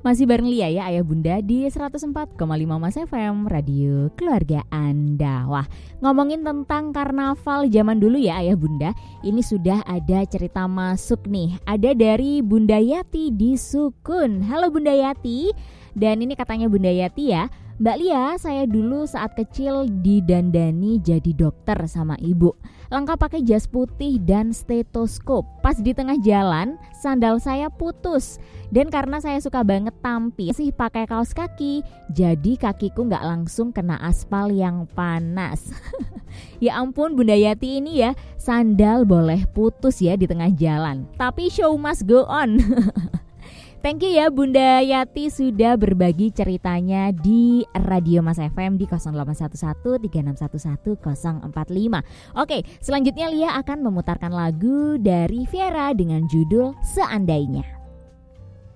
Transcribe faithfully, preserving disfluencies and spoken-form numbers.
Masih bareng Lia ya Ayah Bunda di seratus empat koma lima Mas F M, radio keluarga Anda. Wah, ngomongin tentang karnaval zaman dulu ya Ayah Bunda, ini sudah ada cerita masuk nih. Ada dari Bunda Yati di Sukun. Halo Bunda Yati. Dan ini katanya Bunda Yati ya, Mbak Lia, saya dulu saat kecil didandani jadi dokter sama ibu. Lengkap pakai jas putih dan stetoskop. Pas di tengah jalan, sandal saya putus. Dan karena saya suka banget tampil, sih pakai kaos kaki, jadi kakiku nggak langsung kena aspal yang panas. Ya ampun Bunda Yati ini ya, sandal boleh putus ya di tengah jalan, tapi show must go on. Thank you ya Bunda Yati sudah berbagi ceritanya di Radio Mas F M di nol delapan satu satu tiga enam satu satu nol empat lima. Oke, selanjutnya Lia akan memutarkan lagu dari Viera dengan judul Seandainya.